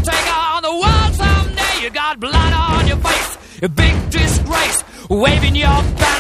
take on the world someday. You got blood on your face, a big disgrace, waving your banner.